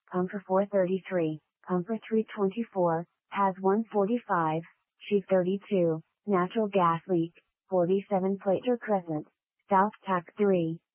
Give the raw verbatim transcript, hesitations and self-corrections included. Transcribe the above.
pumper four thirty-three, pumper three twenty-four, has one forty-five, sheet thirty-two, natural gas leak, forty-seven Plater Crescent, South Tack three,